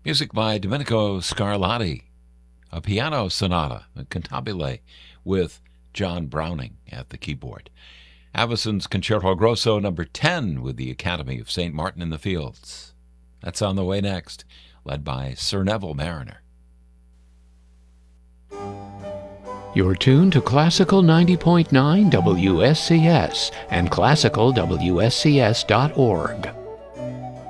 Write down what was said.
Music by Domenico Scarlatti, a piano sonata, a cantabile, with John Browning at the keyboard. Aveson's Concerto Grosso No. 10 with the Academy of St. Martin in the Fields. That's on the way next, led by Sir Neville Mariner. You're tuned to Classical 90.9 WSCS and classicalwscs.org.